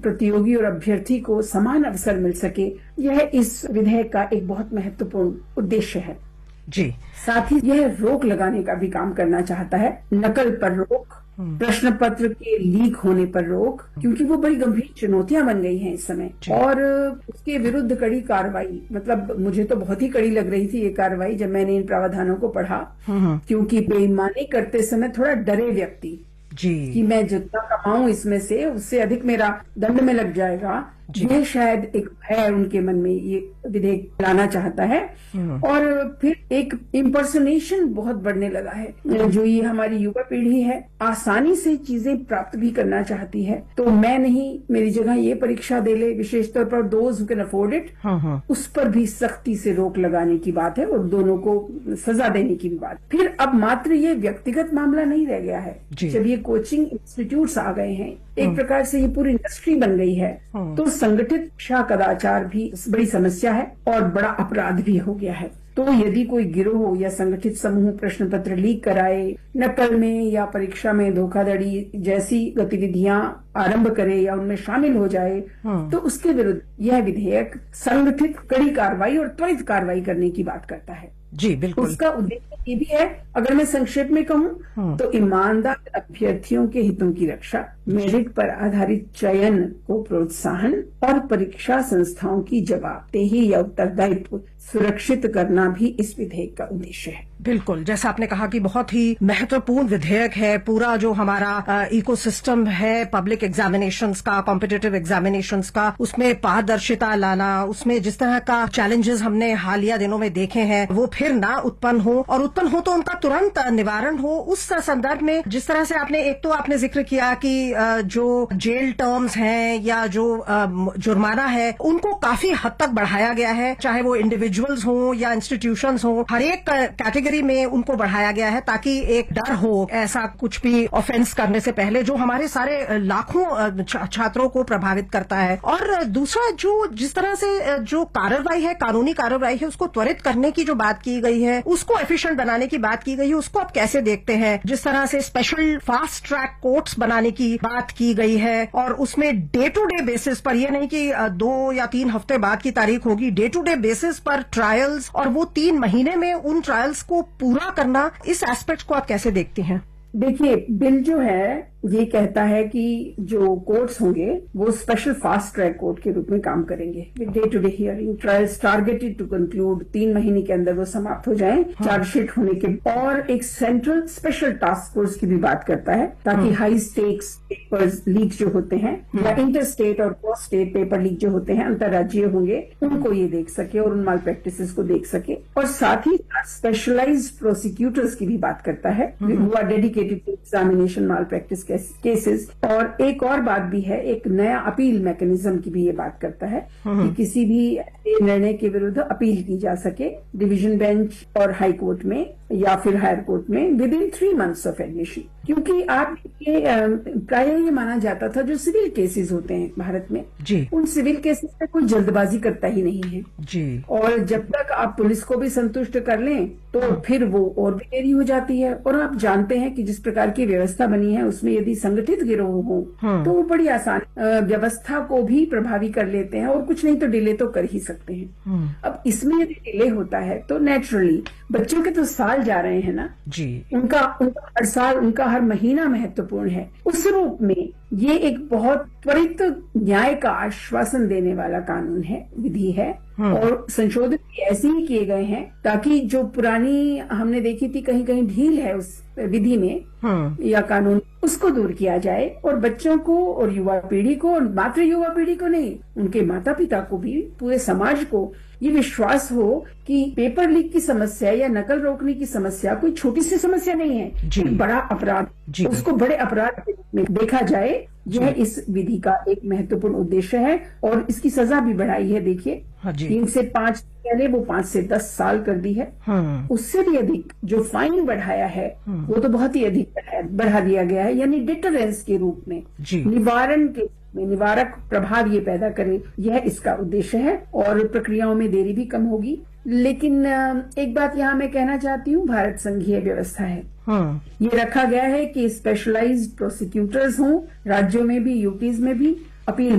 प्रतियोगी और अभ्यर्थी को समान अवसर मिल सके, यह इस विधेयक का एक बहुत महत्वपूर्ण उद्देश्य है। जी। साथ ही यह रोक लगाने का भी काम करना चाहता है, नकल पर रोक, प्रश्न पत्र के लीक होने पर रोक, क्योंकि वो बड़ी गंभीर चुनौतियां बन गई हैं इस समय, और उसके विरुद्ध कड़ी कार्रवाई। मतलब मुझे तो बहुत ही कड़ी लग रही थी ये कार्रवाई जब मैंने इन प्रावधानों को पढ़ा, क्योंकि बेईमानी करते समय थोड़ा डरे व्यक्ति कि मैं जितना कमाऊं इसमें से उससे अधिक मेरा दंड में लग जाएगा, ये शायद एक भय उनके मन में ये विधेयक लाना चाहता है। और फिर एक इम्पर्सनेशन बहुत बढ़ने लगा है। जो ये हमारी युवा पीढ़ी है आसानी से चीजें प्राप्त भी करना चाहती है, तो मैं नहीं, मेरी जगह ये परीक्षा दे ले, विशेष तौर पर those who can afford it, उस पर भी सख्ती से रोक लगाने की बात है और दोनों को सजा देने की भी बात। फिर अब मात्र ये व्यक्तिगत मामला नहीं रह गया है, जब ये कोचिंग इंस्टीट्यूट्स आ गए हैं, एक प्रकार से ये पूरी इंडस्ट्री बन गई है, तो संगठित शिक्षा कदाचार भी बड़ी समस्या है और बड़ा अपराध भी हो गया है। तो यदि कोई गिरोह या संगठित समूह प्रश्न पत्र लीक कराए, नकल में या परीक्षा में धोखाधड़ी जैसी गतिविधियां आरंभ करे या उनमें शामिल हो जाए, तो उसके विरुद्ध यह विधेयक संगठित कड़ी कार्रवाई और त्वरित कार्रवाई करने की बात करता है। जी बिल्कुल। उसका उद्देश्य ये भी है, अगर मैं संक्षेप में कहूँ तो ईमानदार अभ्यर्थियों के हितों की रक्षा, मेरिट पर आधारित चयन को प्रोत्साहन और परीक्षा संस्थाओं की जवाबदेही या उत्तरदायित्व सुरक्षित करना भी इस विधेयक का उद्देश्य है। बिल्कुल, जैसा आपने कहा कि बहुत ही महत्वपूर्ण विधेयक है। पूरा जो हमारा इकोसिस्टम है पब्लिक एग्जामिनेशंस का, कॉम्पिटिटिव एग्जामिनेशंस का, उसमें पारदर्शिता लाना, उसमें जिस तरह का चैलेंजेस हमने हालिया दिनों में देखे हैं वो फिर ना उत्पन्न हो, और उत्पन्न हो तो उनका तुरंत निवारण हो। उस संदर्भ में जिस तरह से आपने एक तो आपने जिक्र किया कि जो जेल टर्म्स हैं या जो जुर्माना है उनको काफी हद तक बढ़ाया गया है, चाहे वो इंडिविजुअल्स हों या इंस्टीट्यूशंस हों, हर एक कैटेगरी में उनको बढ़ाया गया है ताकि एक डर हो ऐसा कुछ भी ऑफेंस करने से पहले, जो हमारे सारे लाखों छात्रों को प्रभावित करता है। और दूसरा जो जिस तरह से जो कार्रवाई है, कानूनी कार्रवाई है, उसको त्वरित करने की जो बात की गई है, उसको एफिशिएंट बनाने की बात की गई है, उसको आप कैसे देखते हैं? जिस तरह से स्पेशल फास्ट ट्रैक कोर्ट्स बनाने की बात की गई है और उसमें डे टू डे बेसिस पर, यह नहीं कि 2 या 3 हफ्ते बाद की तारीख होगी, डे टू डे बेसिस पर ट्रायल्स, और वो 3 महीने में उन ट्रायल्स को पूरा करना, इस एस्पेक्ट को आप कैसे देखती हैं? देखिए, बिल जो है ये कहता है कि जो कोर्ट्स होंगे वो स्पेशल फास्ट ट्रैक कोर्ट के रूप में काम करेंगे with day to day hearing, trials targeted to conclude, 3 महीने के अंदर वो समाप्त हो जाएं चार्जशीट होने के, और एक सेंट्रल स्पेशल टास्क फोर्स की भी बात करता है ताकि हाई स्टेक्स पेपर्स लीक जो होते हैं या इंटर स्टेट और क्रॉस स्टेट पेपर लीक जो होते हैं, अंतर्राज्यीय होंगे, उनको ये देख सके और उन माल प्रैक्टिसेस को देख सके। और साथ ही स्पेशलाइज्ड प्रोसिक्यूटर्स की भी बात करता है who are dedicated to examination mall practice cases. और एक और बात भी है, एक नया अपील मैकेनिज्म की भी ये बात करता है कि किसी भी निर्णय के विरुद्ध अपील की जा सके डिवीजन बेंच और हाई कोर्ट में या फिर हायर कोर्ट में with in 3 months of admission. क्योंकि आप प्राय ये माना जाता था जो सिविल केसेस होते हैं भारत में जी, उन सिविल केसेस में कोई जल्दबाजी करता ही नहीं है जी, और जब तक आप पुलिस को भी संतुष्ट कर लें तो फिर वो और भी देरी हो जाती है। और आप जानते हैं कि जिस प्रकार की व्यवस्था बनी है उसमें यदि संगठित गिरोह हो तो वो बड़ी आसान व्यवस्था को भी प्रभावी कर लेते हैं और कुछ नहीं तो डिले तो कर ही सकते हैं। अब इसमें यदि डिले होता है तो नेचुरली बच्चों के तो साल जा रहे हैं ना जी, उनका हर साल, उनका हर महीना महत्वपूर्ण है। उस रूप में ये एक बहुत त्वरित न्याय का आश्वासन देने वाला कानून है, विधि है, और संशोधन भी ऐसे ही किए गए हैं ताकि जो पुरानी हमने देखी थी कहीं कहीं ढील है उस विधि में या कानून, उसको दूर किया जाए और बच्चों को और युवा पीढ़ी को, और मात्र युवा पीढ़ी को नहीं, उनके माता पिता को भी, पूरे समाज को ये विश्वास हो कि पेपर लीक की समस्या या नकल रोकने की समस्या कोई छोटी सी समस्या नहीं है, बड़ा अपराध, उसको बड़े अपराध में देखा जाए। यह इस विधि का एक महत्वपूर्ण उद्देश्य है और इसकी सजा भी बढ़ाई है। देखिए 3 से 5 पहले वो 5 से 10 साल कर दी है, उससे भी अधिक जो फाइन बढ़ाया है वो तो बहुत ही अधिक बढ़ा दिया गया है, यानी डिटरेंस के रूप में, निवारण के में निवारक प्रभाव ये पैदा करे, यह इसका उद्देश्य है और प्रक्रियाओं में देरी भी कम होगी। लेकिन एक बात यहाँ मैं कहना चाहती हूँ, भारत संघीय व्यवस्था है, ये रखा गया है कि स्पेशलाइज्ड प्रोसिक्यूटर्स हों, राज्यों में भी यूटीज में भी अपील